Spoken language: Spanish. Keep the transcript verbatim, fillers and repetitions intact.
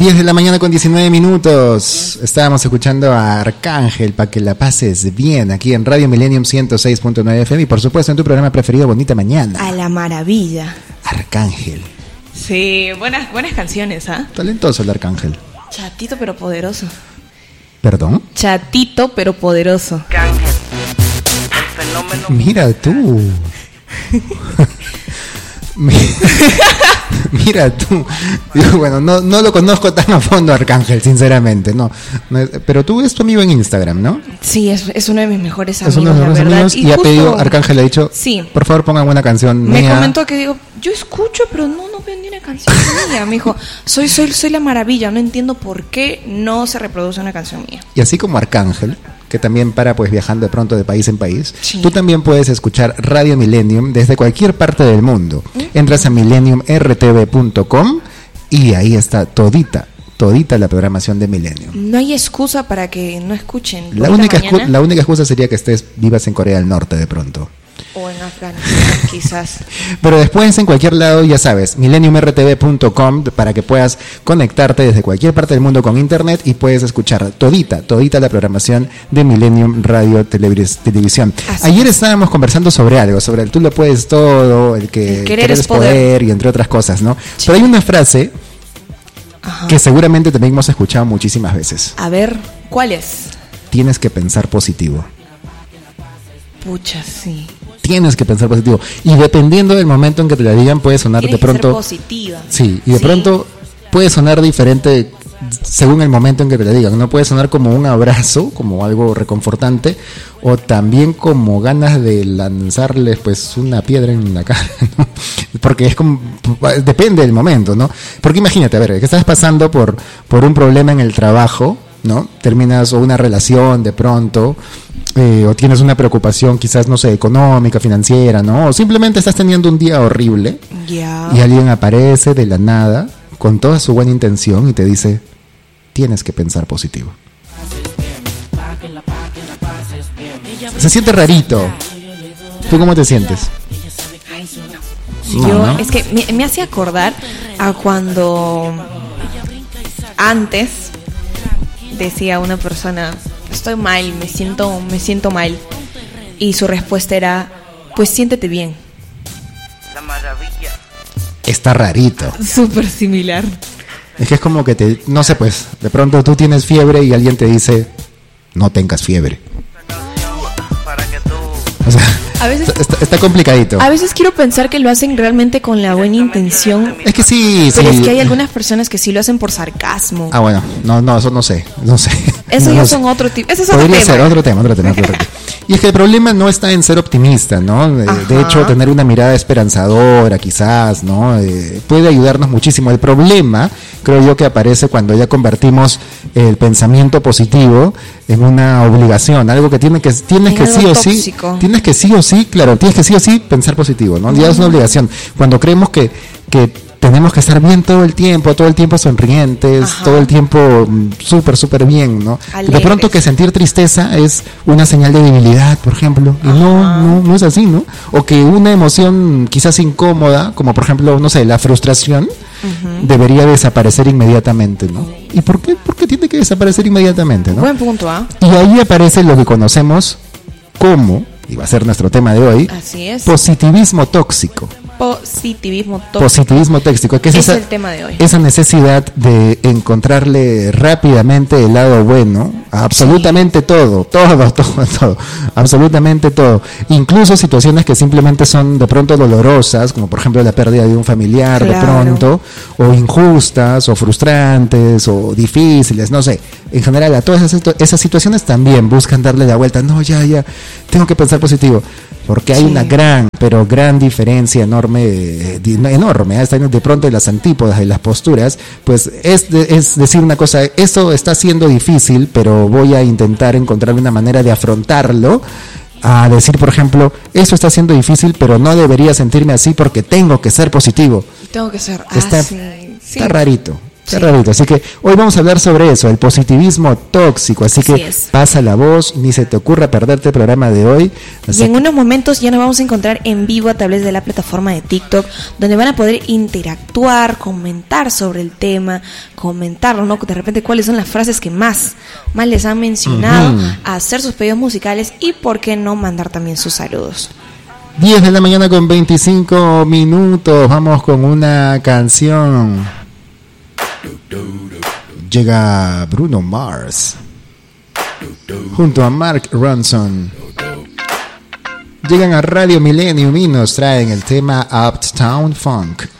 diez de la mañana con diecinueve minutos. Estábamos escuchando a Arcángel, para que la pases bien, aquí en Radio Millennium ciento seis punto nueve F M y por supuesto en tu programa preferido, Bonita Mañana. A la maravilla. Arcángel. Sí, buenas, buenas canciones, ¿ah? ¿eh? Talentoso el Arcángel. Chatito pero poderoso. ¿Perdón? Chatito pero poderoso. Arcángel, el fenómeno. Mira tú. Mira tú. Digo, bueno, no, no lo conozco tan a fondo, Arcángel, sinceramente, no, no es, pero tú es tu amigo en Instagram, ¿no? Sí, es, es uno de mis mejores amigos, es uno de mis mejores amigos, y, y ha pedido, Arcángel ha dicho, sí, por favor pongan una canción me mía. Me comentó que digo, yo escucho, pero no, no veo ni una canción mía. Me dijo, soy, soy, soy la maravilla, no entiendo por qué no se reproduce una canción mía. Y así como Arcángel, que también para pues viajando de pronto de país en país, sí, tú también puedes escuchar Radio Millennium desde cualquier parte del mundo. ¿Mm? Entras a millennium r t v punto com y ahí está todita, todita la programación de Millennium. No hay excusa para que no escuchen. La única, excu- la única excusa sería que estés vivas en Corea del Norte de pronto. O en Afganistán, quizás. Pero después en cualquier lado, ya sabes, millennium r t v punto com para que puedas conectarte desde cualquier parte del mundo con internet y puedes escuchar todita, todita la programación de Millennium Radio Televis- Televisión. Así Ayer es. estábamos conversando sobre algo, sobre el tú lo puedes todo, el que el querer es poder. poder y entre otras cosas, ¿no? Sí. Pero hay una frase Ajá. que seguramente también hemos escuchado muchísimas veces. A ver, ¿cuál es? Tienes que pensar positivo. Pucha, sí. Tienes que pensar positivo. Y dependiendo del momento en que te la digan, puede sonar Tienes de pronto. Que ser positiva. Sí, y de sí. pronto puede sonar diferente según el momento en que te la digan. No puede sonar como un abrazo, como algo reconfortante, o también como ganas de lanzarles pues una piedra en la cara, ¿no? Porque es como, depende del momento, ¿no? Porque imagínate, a ver, que estás pasando por, por un problema en el trabajo, ¿no? Terminas o una relación de pronto, eh, o tienes una preocupación quizás, no sé, económica, financiera, ¿no? O simplemente estás teniendo un día horrible yeah. y alguien aparece de la nada con toda su buena intención y te dice, tienes que pensar positivo. Se siente rarito. ¿Tú cómo te sientes? Ay, no. Yo, no. Es que me, me hace acordar a cuando antes decía una persona, estoy mal, me siento, me siento mal, y su respuesta era, pues siéntete bien. La maravilla. Está rarito. Súper similar. Es que es como que te, no sé, pues, de pronto tú tienes fiebre y alguien te dice, no tengas fiebre. O sea, a veces, está, está complicadito. A veces quiero pensar que lo hacen realmente con la buena intención. Es que sí, pero sí. es que hay algunas personas que sí lo hacen por sarcasmo. Ah, bueno, no, no, eso no sé, no sé. Eso no ya no son sé. otro tipo. Eso es Podría otro ser tema. otro tema, otro tema, otro tema. Y es que el problema no está en ser optimista, ¿no? De, de hecho, tener una mirada esperanzadora, quizás, ¿no? Eh, puede ayudarnos muchísimo. El problema, creo yo, que aparece cuando ya convertimos el pensamiento positivo en una obligación, algo que tiene que tienes en que sí o tóxico. sí, tienes que sí o sí, claro, tienes que sí o sí pensar positivo, ¿no? Ya es una obligación. Cuando creemos que que tenemos que estar bien todo el tiempo, todo el tiempo sonrientes, Ajá. todo el tiempo súper, súper bien, ¿no? Alegres. De pronto que sentir tristeza es una señal de debilidad, por ejemplo, y no, no, no es así, ¿no? O que una emoción quizás incómoda, como por ejemplo, no sé, la frustración, uh-huh. debería desaparecer inmediatamente, ¿no? ¿Y por qué? ¿Por qué tiene que desaparecer inmediatamente, no? Buen punto, ¿ah? ¿eh? Y ahí aparece lo que conocemos como, y va a ser nuestro tema de hoy, Así es. positivismo tóxico. Positivismo tóxico. Positivismo tóxico, que es, es esa, el tema de hoy. Esa necesidad de encontrarle rápidamente el lado bueno a absolutamente sí. todo, todo, todo, todo, absolutamente todo. Incluso situaciones que simplemente son de pronto dolorosas, como por ejemplo la pérdida de un familiar claro. de pronto, o injustas, o frustrantes, o difíciles, no sé. En general, a todas esas, esas situaciones también buscan darle la vuelta. No, ya, ya, tengo que pensar positivo. Porque hay sí. una gran, pero gran diferencia enorme, eh, enorme, ¿eh? De pronto de las antípodas y las posturas, pues es, de, es decir una cosa, esto está siendo difícil, pero voy a intentar encontrar una manera de afrontarlo, a decir, por ejemplo, esto está siendo difícil, pero no debería sentirme así porque tengo que ser positivo. Tengo que ser está, así. Está sí. rarito. Qué rarito. Así que hoy vamos a hablar sobre eso, el positivismo tóxico. Así, así que es. Pasa la voz, ni se te ocurra perderte el programa de hoy. Así y en que... unos momentos ya nos vamos a encontrar en vivo a través de la plataforma de TikTok, donde van a poder interactuar, comentar sobre el tema, comentarlo, ¿no? De repente cuáles son las frases que más, más les han mencionado, uh-huh. hacer sus pedidos musicales y por qué no mandar también sus saludos. diez de la mañana con veinticinco minutos. Vamos con una canción. Llega Bruno Mars junto a Mark Ronson. Llegan a Radio Millennium y nos traen el tema Uptown Funk.